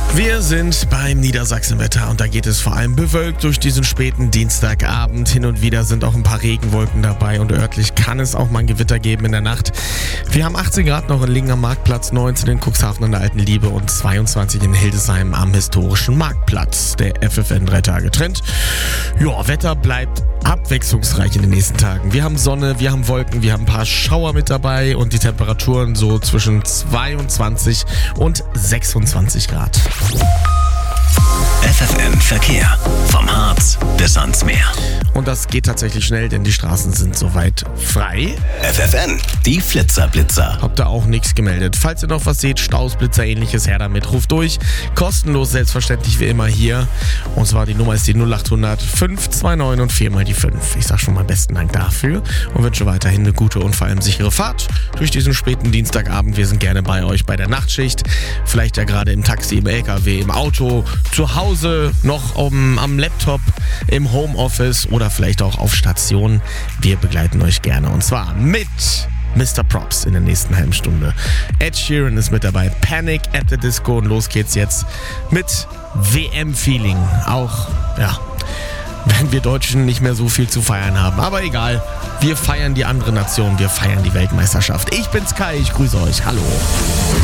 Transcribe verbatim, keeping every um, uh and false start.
Wir sind beim Niedersachsenwetter und da geht es vor allem bewölkt durch diesen späten Dienstagabend. Hin und wieder sind auch ein paar Regenwolken dabei und örtlich kann es auch mal ein Gewitter geben in der Nacht. Wir haben achtzehn Grad noch in Lingen am Marktplatz, neunzehn in Cuxhaven an der Alten Liebe und zweiundzwanzig in Hildesheim am historischen Marktplatz. Der F F N drei Tage Trend. Ja, Wetter bleibt abwechslungsreich in den nächsten Tagen. Wir haben Sonne, wir haben Wolken, wir haben ein paar Schauer mit dabei und die Temperaturen so zwischen zweiundzwanzig und sechsundzwanzig Grad. F F N Verkehr. Vom Harz bis ans Meer. Und das geht tatsächlich schnell, denn die Straßen sind soweit frei. F F N, die Flitzer-Blitzer. Habt ihr auch nichts gemeldet. Falls ihr noch was seht, Staus, Blitzer, ähnliches, her damit, ruft durch. Kostenlos, selbstverständlich wie immer hier. Und zwar die Nummer ist die null achthundert fünf zwei neun und vier mal die fünf. Ich sag schon mal besten Dank dafür und wünsche weiterhin eine gute und vor allem sichere Fahrt durch diesen späten Dienstagabend. Wir sind gerne bei euch bei der Nachtschicht. Vielleicht ja gerade im Taxi, im L K W, im Auto, zu Hause, noch um, am Laptop, im Homeoffice oder vielleicht auch auf Station. Wir begleiten euch gerne und zwar mit Mister Props in der nächsten halben Stunde. Ed Sheeran ist mit dabei, Panic at the Disco und los geht's jetzt mit W M-Feeling. Auch, ja, wenn wir Deutschen nicht mehr so viel zu feiern haben. Aber egal, wir feiern die andere Nation, wir feiern die Weltmeisterschaft. Ich bin's Kai, ich grüße euch. Hallo.